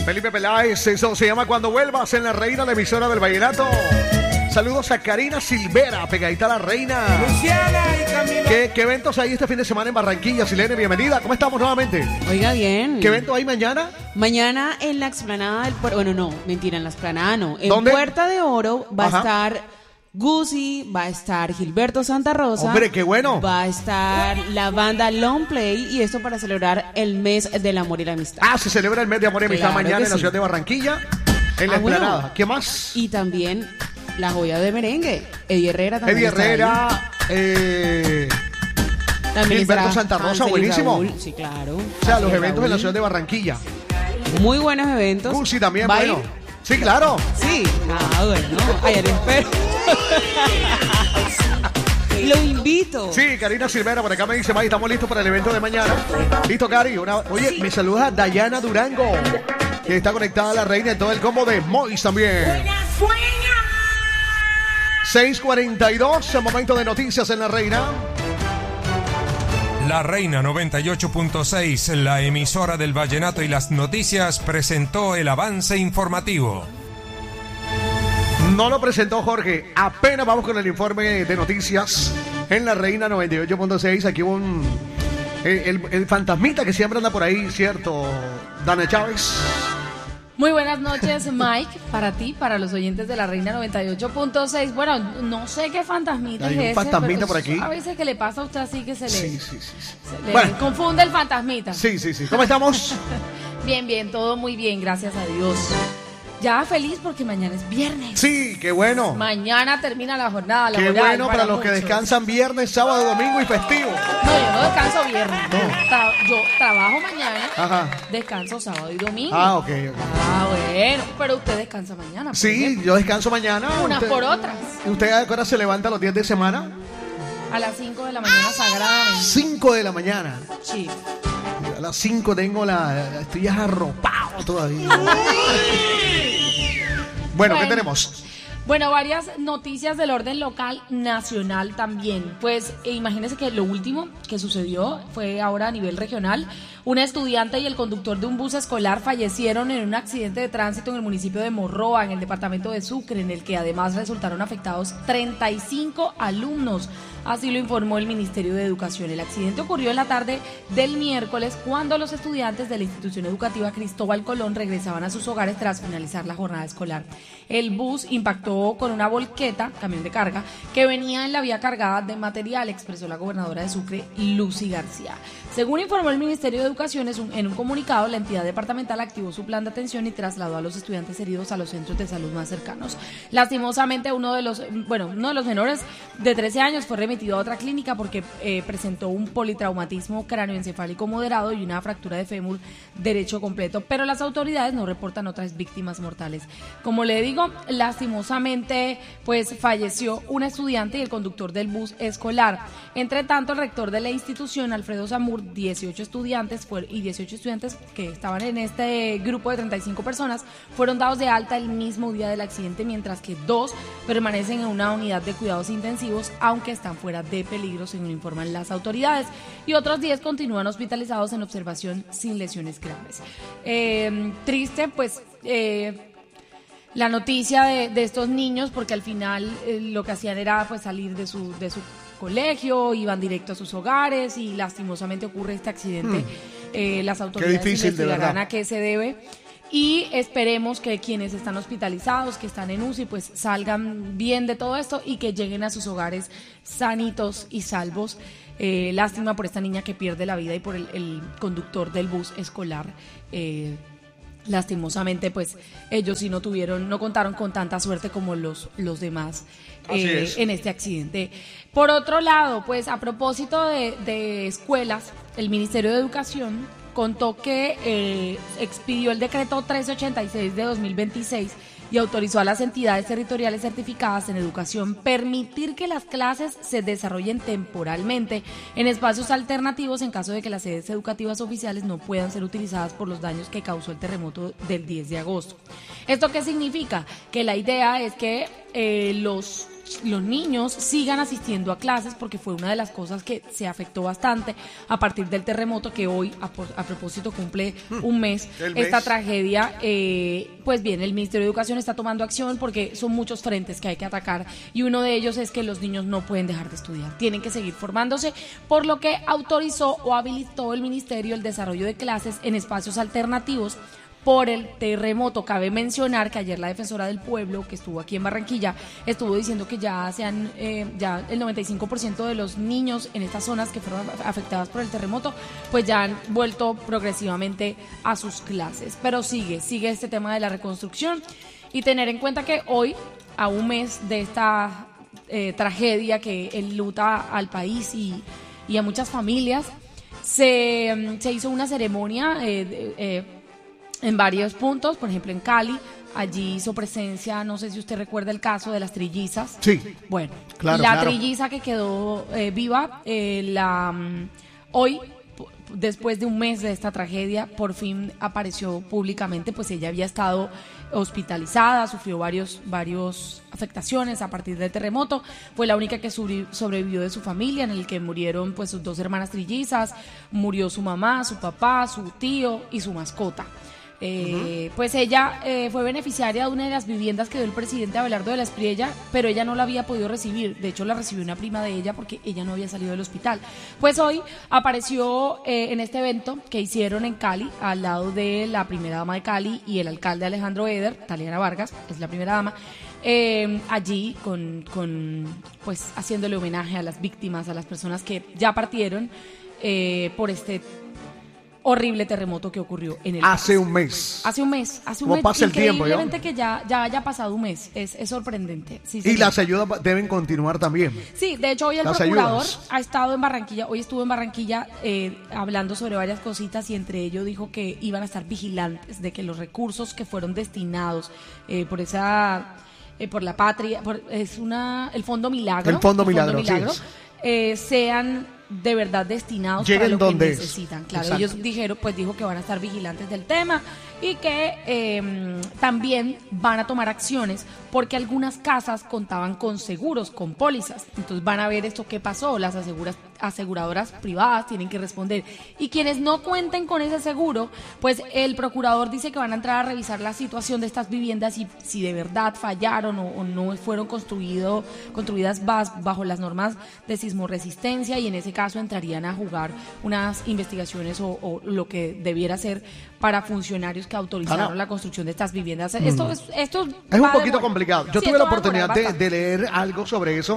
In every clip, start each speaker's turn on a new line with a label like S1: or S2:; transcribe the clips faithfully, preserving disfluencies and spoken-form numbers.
S1: Felipe Peláez, eso se llama Cuando Vuelvas en la Reina, la emisora del Vallenato. Saludos a Karina Silvera, pegadita a la Reina.
S2: Luciana y Camilo.
S1: ¿Qué, ¿Qué eventos hay este fin de semana en Barranquilla? Silene, bienvenida. ¿Cómo estamos nuevamente?
S3: Oiga, bien.
S1: ¿Qué evento hay mañana?
S3: Mañana en la explanada del puerto. Bueno, no, mentira, en la explanada no. En
S1: ¿Dónde?
S3: Puerta de Oro va
S1: Ajá.
S3: a estar Guzzi, va a estar Gilberto Santa Rosa.
S1: Hombre, qué bueno.
S3: Va a estar la banda Long Play y esto para celebrar el mes del amor y la amistad.
S1: Ah, se celebra el mes de amor y amistad
S3: Claro
S1: mañana
S3: que
S1: en la
S3: sí.
S1: ciudad de Barranquilla, en la
S3: Ah, bueno.
S1: explanada. ¿Qué más?
S3: Y también la joya de merengue, Eddie Herrera también.
S1: Eddie
S3: estará ahí.
S1: Herrera, eh,
S3: También
S1: Gilberto
S3: estará
S1: Santa Rosa,
S3: Hansel y
S1: buenísimo.
S3: Raúl, sí, claro.
S1: O sea, los
S3: Hansel y
S1: eventos en la
S3: Raúl.
S1: ciudad de Barranquilla.
S3: Muy buenos eventos.
S1: Guzzi también,
S3: ¿Va a
S1: bueno.
S3: ir?
S1: Sí, claro.
S3: Sí. Ah, bueno. Ayer espero. Lo invito.
S1: Sí, Karina Silvera, por acá me dice, May, estamos listos para el evento de mañana. Listo, Cari. Una... Oye, me saluda Dayana Durango, que está conectada a la Reina y todo el combo de Mois también. seis cuarenta y dos, el momento de noticias en la Reina.
S2: La Reina noventa y ocho punto seis, la emisora del Vallenato y las noticias, presentó el avance informativo.
S1: No lo presentó Jorge. Apenas vamos con el informe de noticias en la Reina noventa y ocho punto seis. Aquí hubo un... El, el, el fantasmita que siempre anda por ahí, ¿cierto? Dana Chávez.
S4: Muy buenas noches, Mike, para ti, para los oyentes de la Reina noventa y ocho punto seis. Bueno, no sé qué fantasmita
S1: Hay un
S4: es ese,
S1: fantasmita
S4: pero
S1: por aquí.
S4: a veces que le pasa a usted así que se le,
S1: Sí, sí, sí. sí.
S4: se le
S1: Bueno.
S4: confunde el fantasmita.
S1: Sí, sí, sí. ¿Cómo estamos?
S4: Bien, bien, todo muy bien, gracias a Dios. Ya feliz porque mañana es viernes.
S1: Sí, qué bueno.
S4: Mañana termina la jornada
S1: Qué
S4: laboral.
S1: bueno para los que
S4: muchos.
S1: descansan viernes, sábado, domingo y festivo.
S4: No, yo no descanso viernes.
S1: No.
S4: Tra- yo trabajo mañana,
S1: Ajá.
S4: descanso sábado y domingo.
S1: Ah, ok, ok.
S4: Ah, bueno, pero usted descansa mañana. por
S1: Sí,
S4: ejemplo.
S1: yo descanso mañana.
S4: Unas
S1: Usted-
S4: por otras.
S1: ¿Y usted a qué hora se levanta los días de semana?
S4: A las cinco de la mañana sagrada.
S1: cinco de la mañana.
S4: Sí.
S1: A las cinco tengo la... Estoy ya arropado todavía. Bueno, ¿qué
S4: Bueno.
S1: tenemos?
S4: Bueno, varias noticias del orden local, nacional también. Pues eh, imagínense que lo último que sucedió fue ahora a nivel regional. Una estudiante y el conductor de un bus escolar fallecieron en un accidente de tránsito en el municipio de Morroa, en el departamento de Sucre, en el que además resultaron afectados treinta y cinco alumnos. Así lo informó el Ministerio de Educación. El accidente ocurrió en la tarde del miércoles cuando los estudiantes de la institución educativa Cristóbal Colón regresaban a sus hogares tras finalizar la jornada escolar. El bus impactó con una volqueta, camión de carga, que venía en la vía cargada de material, expresó la gobernadora de Sucre, Lucy García. Según informó el Ministerio de Educación, en un comunicado, la entidad departamental activó su plan de atención y trasladó a los estudiantes heridos a los centros de salud más cercanos. Lastimosamente, uno de los, bueno, uno de los menores de trece años fue remitido a otra clínica porque eh, presentó un politraumatismo cráneoencefálico moderado y una fractura de fémur derecho completo, pero las autoridades no reportan otras víctimas mortales. Como le digo, lastimosamente, pues falleció un estudiante y el conductor del bus escolar. Entre tanto, el rector de la institución, Alfredo Zamur, dieciocho estudiantes fue, y dieciocho estudiantes que estaban en este grupo de treinta y cinco personas fueron dados de alta el mismo día del accidente, mientras que dos permanecen en una unidad de cuidados intensivos, aunque están fuera de peligro, según informan las autoridades, y otros diez continúan hospitalizados en observación sin lesiones graves. Eh, triste, pues... Eh, la noticia de, de estos niños, porque al final eh, lo que hacían era pues salir de su, de su colegio, iban directo a sus hogares y lastimosamente ocurre este accidente. Mm. Eh, las autoridades
S1: difícil,
S4: investigarán a qué se debe y esperemos que quienes están hospitalizados, que están en U C I, pues salgan bien de todo esto y que lleguen a sus hogares sanitos y salvos. Eh, lástima por esta niña que pierde la vida y por el, el conductor del bus escolar. Eh, Lastimosamente, pues ellos sí no tuvieron, no contaron con tanta suerte como los, los demás eh, en este accidente. Por otro lado, pues a propósito de, de escuelas, el Ministerio de Educación contó que eh, expidió el decreto trescientos ochenta y seis de dos mil veintiséis y autorizó a las entidades territoriales certificadas en educación permitir que las clases se desarrollen temporalmente en espacios alternativos en caso de que las sedes educativas oficiales no puedan ser utilizadas por los daños que causó el terremoto del diez de agosto. ¿Esto qué significa? Que la idea es que eh, los los niños sigan asistiendo a clases, porque fue una de las cosas que se afectó bastante a partir del terremoto, que hoy, a, por, a propósito, cumple un mes.
S1: El mes.
S4: Esta tragedia, eh, pues bien, el Ministerio de Educación está tomando acción porque son muchos frentes que hay que atacar, y uno de ellos es que los niños no pueden dejar de estudiar, tienen que seguir formándose, por lo que autorizó o habilitó el Ministerio el desarrollo de clases en espacios alternativos por el terremoto. Cabe mencionar que ayer la defensora del pueblo, que estuvo aquí en Barranquilla, estuvo diciendo que ya se han, eh, ya el noventa y cinco por ciento de los niños en estas zonas que fueron afectadas por el terremoto, pues ya han vuelto progresivamente a sus clases. Pero sigue, sigue este tema de la reconstrucción, y tener en cuenta que hoy, a un mes de esta eh, tragedia que enluta al país y, y a muchas familias, se, se hizo una ceremonia eh, eh, en varios puntos. Por ejemplo, en Cali, allí hizo presencia, no sé si usted recuerda el caso de las trillizas.
S1: Sí.
S4: Bueno,
S1: Claro,
S4: la
S1: claro.
S4: trilliza que quedó eh, viva, eh, la mm, hoy, p- después de un mes de esta tragedia, por fin apareció públicamente. Pues ella había estado hospitalizada, sufrió varios, varios afectaciones a partir del terremoto. Fue la única que sobre- sobrevivió de su familia, en el que murieron pues sus dos hermanas trillizas, murió su mamá, su papá, su tío y su mascota. Eh, uh-huh. Pues ella eh, fue beneficiaria de una de las viviendas que dio el presidente Abelardo de la Espriella, pero ella no la había podido recibir. De hecho, la recibió una prima de ella porque ella no había salido del hospital. Pues hoy apareció eh, en este evento que hicieron en Cali, al lado de la primera dama de Cali y el alcalde Alejandro Eder. Taliana Vargas es la primera dama. Eh, allí con, con pues haciéndole homenaje a las víctimas, a las personas que ya partieron eh, por este horrible terremoto que ocurrió en el
S1: Hace
S4: país.
S1: un mes.
S4: Hace un mes, hace un
S1: ¿Cómo
S4: mes.
S1: pasa el tiempo, yo?
S4: Increíblemente que ya, ya haya pasado un mes, es, es sorprendente. Sí,
S1: Y
S4: señor.
S1: las ayudas deben continuar también.
S4: Sí, de hecho hoy el
S1: Las
S4: procurador
S1: ayudas.
S4: ha estado en Barranquilla, hoy estuvo en Barranquilla eh, hablando sobre varias cositas, y entre ello dijo que iban a estar vigilantes de que los recursos que fueron destinados eh, por esa, eh, por la patria, por, es una, el Fondo Milagro,
S1: El Fondo Milagro, sí
S4: Milagro,
S1: es.
S4: eh, sean de verdad destinados
S1: Lleguen
S4: para lo
S1: donde
S4: que
S1: es.
S4: necesitan. Claro,
S1: Exacto.
S4: ellos dijeron, pues dijo que van a estar vigilantes del tema, y que eh, también van a tomar acciones porque algunas casas contaban con seguros, con pólizas. Entonces van a ver esto qué pasó. Las aseguras, aseguradoras privadas tienen que responder, y quienes no cuenten con ese seguro, pues el procurador dice que van a entrar a revisar la situación de estas viviendas y si de verdad fallaron o, o no fueron construido, construidas bas, bajo las normas de sismoresistencia, y en ese caso entrarían a jugar unas investigaciones o, o lo que debiera ser para funcionarios que autorizaron
S1: Ah, no.
S4: la construcción de estas viviendas. Esto es, esto
S1: Es un
S4: va a
S1: poquito
S4: demorar.
S1: complicado. Yo
S4: Sí,
S1: tuve la
S4: esto va a demorar
S1: oportunidad de,
S4: bastante.
S1: de leer algo sobre eso.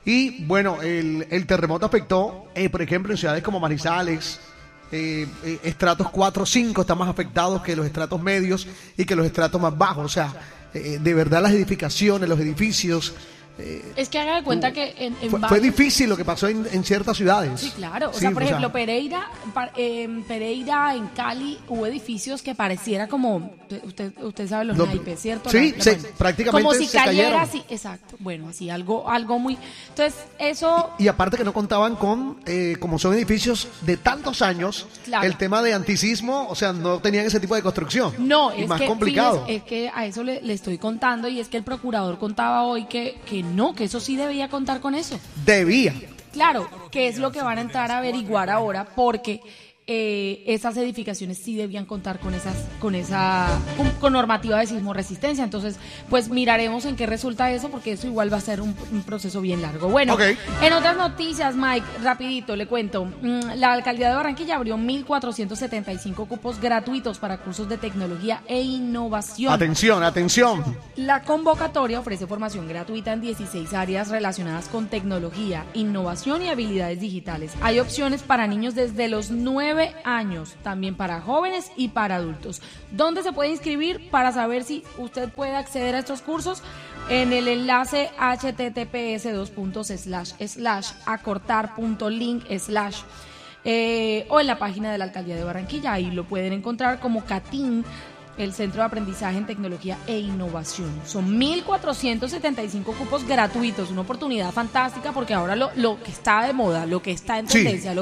S1: Y bueno, el, el terremoto afectó, eh, por ejemplo, en ciudades como Manizales. Eh, eh, estratos cuatro o cinco están más afectados que los estratos medios y que los estratos más bajos. O sea, eh, de verdad las edificaciones, los edificios. eh,
S4: Es que haga de cuenta que en, en
S1: fue, fue
S4: varios-
S1: difícil lo que pasó en, en ciertas ciudades.
S4: Sí, claro. O
S1: Sí,
S4: sea, por ejemplo, Pereira, pa- en Pereira, en Cali, hubo edificios que pareciera como, usted usted sabe los
S1: Lo-
S4: naipes, ¿cierto?
S1: sí,
S4: La-
S1: se-
S4: bueno,
S1: prácticamente
S4: como si
S1: se
S4: cayera
S1: cayeron.
S4: así, exacto. Bueno, así algo, algo muy. Entonces, eso.
S1: Y aparte que no contaban con, eh, como son edificios de tantos años,
S4: Claro.
S1: el tema de antisismo, o sea, no tenían ese tipo de construcción.
S4: No,
S1: y
S4: es
S1: más
S4: que,
S1: complicado.
S4: fíjese, es que a eso le, le estoy contando, y es que el procurador contaba hoy que, que no, que eso sí debía contar con eso.
S1: Debía.
S4: Claro, que es lo que van a entrar a averiguar ahora, porque eh, esas edificaciones sí debían contar con esas, con esa, con, con normativa de sismoresistencia. Entonces, pues miraremos en qué resulta eso, porque eso igual va a ser un, un proceso bien largo. Bueno,
S1: Ok.
S4: en otras noticias, Mike, rapidito le cuento. Mm, La alcaldía de Barranquilla abrió mil cuatrocientos setenta y cinco cupos gratuitos para cursos de tecnología e innovación.
S1: Atención, atención.
S4: La convocatoria ofrece formación gratuita en dieciséis áreas relacionadas con tecnología, innovación y habilidades digitales. Hay opciones para niños desde los nueve años, también para jóvenes y para adultos. ¿Dónde se puede inscribir para saber si usted puede acceder a estos cursos? En el enlace https dos puntos slash slash acortar punto link slash eh, o en la página de la Alcaldía de Barranquilla. Ahí lo pueden encontrar como CATIN, el Centro de Aprendizaje en Tecnología e Innovación. Son mil cuatrocientos setenta y cinco cupos gratuitos, una oportunidad fantástica, porque ahora lo, lo que está de moda, lo que está en
S1: Sí.
S4: tendencia, lo que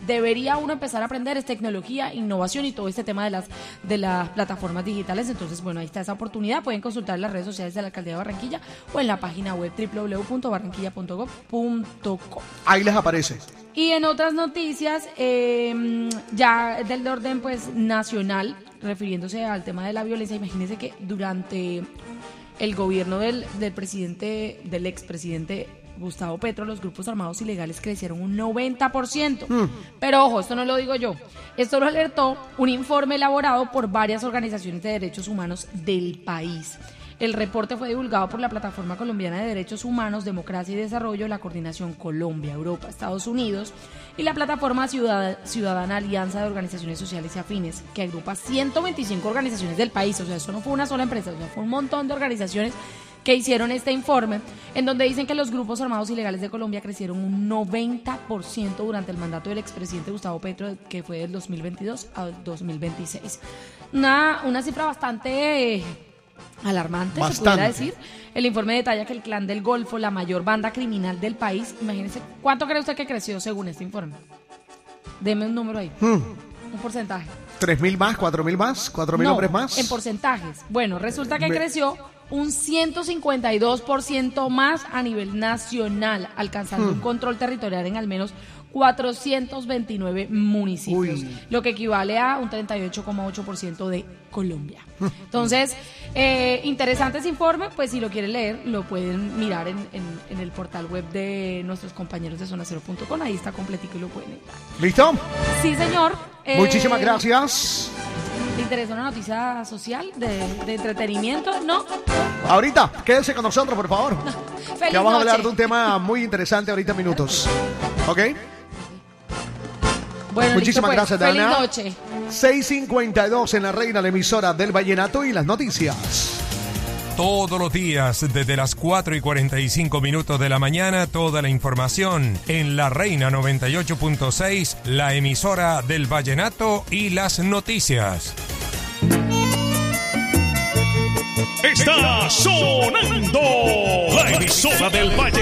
S4: debería uno empezar a aprender es tecnología, innovación y todo este tema de las, de las plataformas digitales. Entonces, bueno, ahí está esa oportunidad. Pueden consultar en las redes sociales de la Alcaldía de Barranquilla o en la página web doble u doble u doble u punto barranquilla punto gov punto co.
S1: Ahí les aparece.
S4: Y en otras noticias, eh, ya del orden pues nacional, refiriéndose al tema de la violencia, imagínense que durante el gobierno del, del presidente, del expresidente Gustavo Petro, los grupos armados ilegales crecieron un noventa por ciento. Mm. Pero ojo, esto no lo digo yo. Esto lo alertó un informe elaborado por varias organizaciones de derechos humanos del país. El reporte fue divulgado por la Plataforma Colombiana de Derechos Humanos, Democracia y Desarrollo, la Coordinación Colombia, Europa, Estados Unidos y la Plataforma Ciudadana Alianza de Organizaciones Sociales y Afines, que agrupa ciento veinticinco organizaciones del país. O sea, eso no fue una sola empresa, o sea, fue un montón de organizaciones que hicieron este informe, en donde dicen que los grupos armados ilegales de Colombia crecieron un noventa por ciento durante el mandato del expresidente Gustavo Petro, que fue del dos mil veintidós al dos mil veintiséis. Una, una cifra bastante... Eh, alarmante, Bastante. se pudiera decir. El informe detalla que el Clan del Golfo, la mayor banda criminal del país, imagínense, ¿cuánto cree usted que creció según este informe? Deme un número ahí, hmm. un porcentaje.
S1: ¿Tres mil más? ¿Cuatro mil más? ¿Cuatro mil
S4: no,
S1: hombres más?
S4: En porcentajes. Bueno, resulta que
S1: Me...
S4: creció un ciento cincuenta y dos por ciento más a nivel nacional, alcanzando hmm. un control territorial en al menos cuatrocientos veintinueve municipios, Uy. lo que equivale a un treinta y ocho coma ocho por ciento de Colombia. Entonces, eh, interesante ese informe, pues si lo quieren leer, lo pueden mirar en, en, en el portal web de nuestros compañeros de zona cero punto com, ahí está completico y lo pueden leer.
S1: ¿Listo?
S4: Sí, señor.
S1: Eh, Muchísimas gracias.
S4: ¿Te interesa una noticia social de, de entretenimiento? ¿No?
S1: Ahorita, quédese con nosotros, por favor.
S4: Feliz
S1: que vamos
S4: noche.
S1: a hablar de un tema muy interesante ahorita en minutos. ¿Ok?
S4: Bueno,
S1: muchísimas
S4: listo, pues.
S1: gracias, Dana.
S4: Feliz noche.
S1: seis cincuenta y dos en la Reina, la emisora del Vallenato y las noticias.
S2: Todos los días, desde las cuatro y cuarenta y cinco minutos de la mañana, toda la información en La Reina noventa y ocho punto seis, la emisora del Vallenato y las noticias.
S5: Está sonando la emisora del Vallenato.